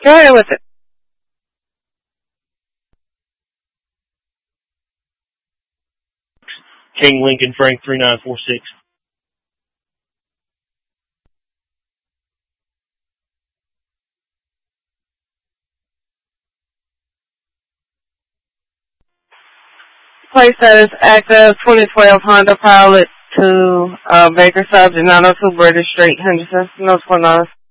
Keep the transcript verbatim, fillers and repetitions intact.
Go ahead with it. King Lincoln Frank three nine four six. Place status active twenty twelve Honda Pilot to uh, Baker Subject nine oh two British Street, Henderson, North Carolina.